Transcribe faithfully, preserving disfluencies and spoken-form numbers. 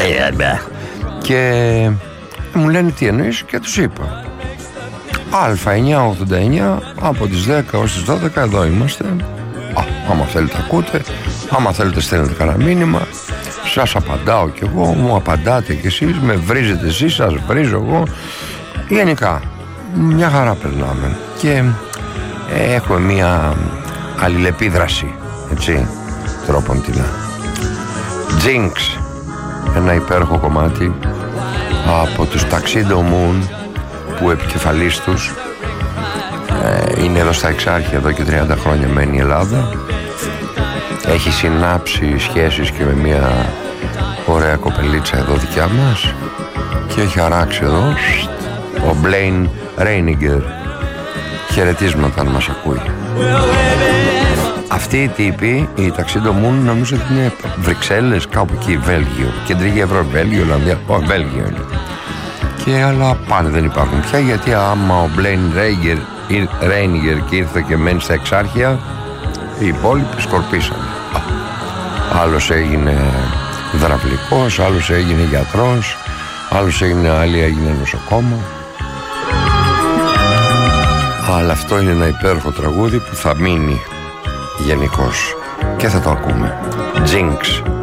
Και μου λένε τι εννοείς και τους είπα Α εννιά ογδόντα εννιά από τις δέκα ως τις δώδεκα εδώ είμαστε. Α, άμα θέλετε ακούτε, άμα θέλετε στέλνετε κανένα μήνυμα, σας απαντάω κι εγώ, μου απαντάτε κι εσείς, με βρίζετε εσείς, σας βρίζω εγώ. Γενικά μια χαρά περνάμε και ε, έχουμε μια αλληλεπίδραση, έτσι, τρόπον την Jinx, ένα υπέροχο κομμάτι από τους Tuxedo Moon, που επικεφαλής τους ε, είναι εδώ στα Εξάρχεια, εδώ και τριάντα χρόνια μένει η Ελλάδα. Έχει συνάψει σχέσεις και με μια ωραία κοπελίτσα εδώ δικιά μας και έχει αράξει εδώ ο Blaine Reiniger. Χαιρετίσματα αν μας ακούει. Αυτή η τύπη, η Tuxedo Moon, νομίζω ότι είναι Βρυξέλλες, κάπου εκεί, Βέλγιο, Κεντρική Ευρώπη, Βέλγιο, Ολλανδία, Βέλγιο είναι. Και άλλα πάνε δεν υπάρχουν πια, γιατί άμα ο Blaine Reiniger και ήρθε και μένει στα Εξάρχεια, οι υπόλοιποι σκορπίσανε. Άλλος έγινε δραυλικός, άλλος έγινε γιατρός, άλλος έγινε, άλλη έγινε νοσοκόμα. Αλλά αυτό είναι ένα υπέροχο τραγούδι που θα μείνει γενικώς και θα το ακούμε. Jinx.